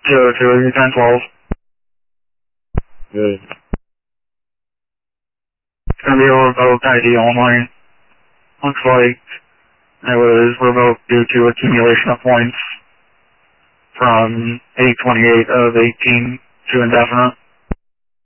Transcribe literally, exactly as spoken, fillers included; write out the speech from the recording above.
Zero two, ten twelve. Good. It's gonna be a revoked I D only. Looks like it was revoked due to accumulation of points from eight twenty-eight of eighteen to indefinite.